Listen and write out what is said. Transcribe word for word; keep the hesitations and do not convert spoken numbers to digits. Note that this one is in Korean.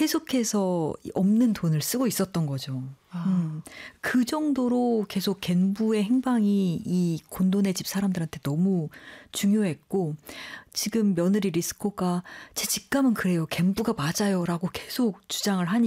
계속해서 없는 돈을 쓰고 있었던 거죠. 아. 음, 그 정도로 계속 갠부의 행방이 이 곤도네 집 사람들한테 너무 중요했고 지금 며느리 리스코가 제 직감은 그래요. 갠부가 맞아요 라고 계속 주장을 하니까